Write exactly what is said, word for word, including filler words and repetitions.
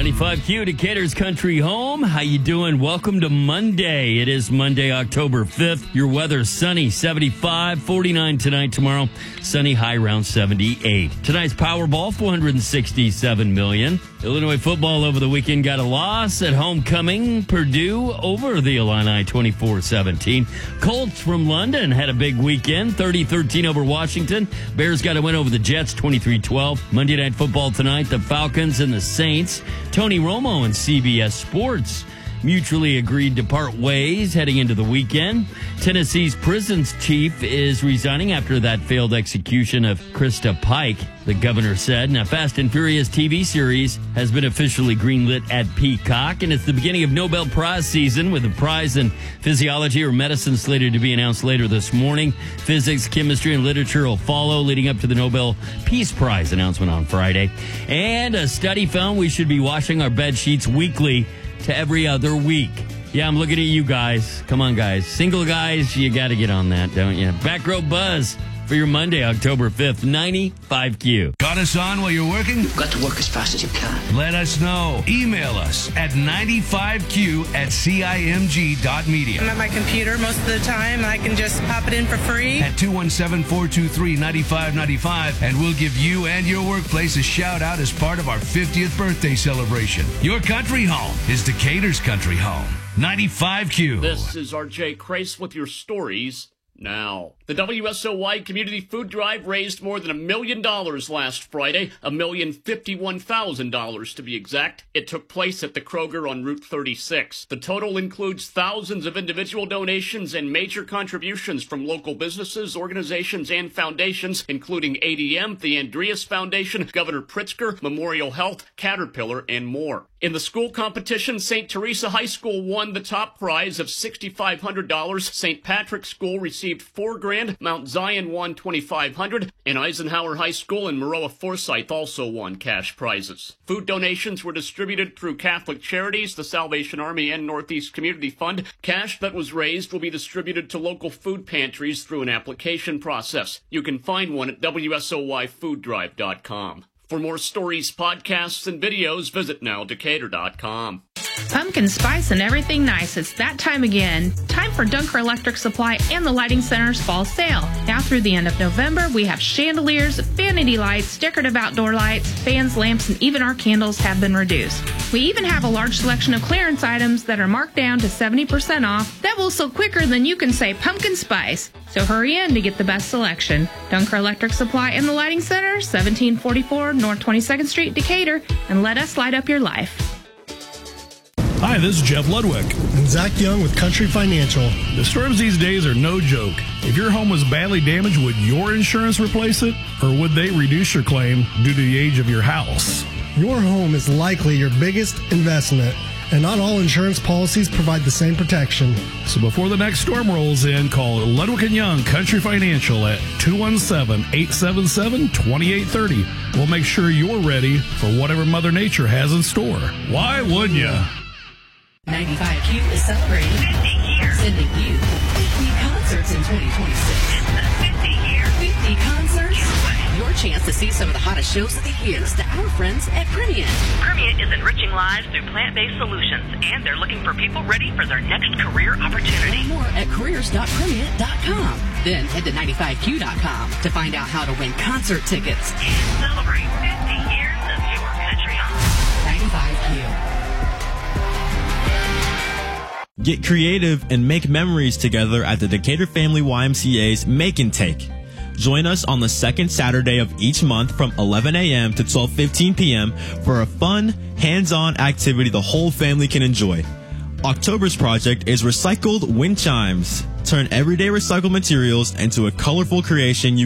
ninety-five Q, Decatur's country home. How you doing? Welcome to Monday. It is Monday, October fifth. Your weather sunny, seventy-five, forty-nine tonight, tomorrow. Sunny, high around seventy-eight. Tonight's Powerball, four hundred sixty-seven million dollars. Illinois football over the weekend got a loss at homecoming. Purdue over the Illini, twenty-four seventeen. Colts from London had a big weekend, thirty thirteen over Washington. Bears got a win over the Jets, twenty-three twelve. Monday Night Football tonight, the Falcons and the Saints. Tony Romo and C B S Sports mutually agreed to part ways heading into the weekend. Tennessee's prisons chief is resigning after that failed execution of Krista Pike, the governor said. Now, Fast and Furious T V series has been officially greenlit at Peacock, and it's the beginning of Nobel Prize season with a prize in physiology or medicine slated to be announced later this morning. Physics, chemistry, and literature will follow, leading up to the Nobel Peace Prize announcement on Friday. And a study found we should be washing our bed sheets weekly to every other week. Yeah, I'm looking at you guys. Come on, guys. Single guys, you got to get on that, don't you? Back Row Buzz for your Monday, October fifth, ninety-five Q. Got us on while you're working? You've got to work as fast as you can. Let us know. Email us at ninety-five Q at C I M G dot media. I'm at my computer most of the time. I can just pop it in for free. At two one seven, four two three, nine five nine five, and we'll give you and your workplace a shout out as part of our fiftieth birthday celebration. Your country home is Decatur's country home. ninety-five Q. This is R J Crace with your stories now. The W S O Y Community Food Drive raised more than a million dollars last Friday, a million fifty-one thousand dollars to be exact. It took place at the Kroger on Route thirty-six. The total includes thousands of individual donations and major contributions from local businesses, organizations, and foundations, including A D M, the Andreas Foundation, Governor Pritzker, Memorial Health, Caterpillar, and more. In the school competition, Saint Teresa High School won the top prize of six thousand five hundred dollars. Saint Patrick's School received four grand. Mount Zion won twenty-five hundred dollars. And Eisenhower High School and Maroa Forsyth also won cash prizes. Food donations were distributed through Catholic Charities, the Salvation Army, and Northeast Community Fund. Cash that was raised will be distributed to local food pantries through an application process. You can find one at W S O Y food drive dot com. For more stories, podcasts, and videos, visit now decatur dot com. Pumpkin spice and everything nice. It's that time again. Time for Dunker Electric Supply and the Lighting Center's fall sale. Now through the end of November, we have chandeliers, vanity lights, decorative outdoor lights, fans, lamps, and even our candles have been reduced. We even have a large selection of clearance items that are marked down to seventy percent off. That will sell quicker than you can say pumpkin spice. So hurry in to get the best selection. Dunker Electric Supply and the Lighting Center, seventeen forty-four North twenty-second Street, Decatur, and let us light up your life. Hi, this is Jeff Ludwig. And Zach Young with Country Financial. The storms these days are no joke. If your home was badly damaged, would your insurance replace it? Or would they reduce your claim due to the age of your house? Your home is likely your biggest investment, and not all insurance policies provide the same protection. So before the next storm rolls in, call Ludwig and Young Country Financial at two one seven, eight seven seven, two eight three zero. We'll make sure you're ready for whatever Mother Nature has in store. Why wouldn't you? ninety-five Q is celebrating fifty years, sending you fifty concerts in twenty twenty-six. It's the fifty year fifty concerts. Your chance to see some of the hottest shows of the year is to our friends at Primient. Primient is enriching lives through plant-based solutions, and they're looking for people ready for their next career opportunity. Learn more at careers dot primient dot com. Then head to ninety-five Q dot com to find out how to win concert tickets. And celebrate fifty years of your country home. ninety-five Q. Get creative and make memories together at the Decatur Family Y M C A's Make and Take. Join us on the second Saturday of each month from eleven a.m. to twelve fifteen p.m. for a fun, hands-on activity the whole family can enjoy. October's project is recycled wind chimes. Turn everyday recycled materials into a colorful creation you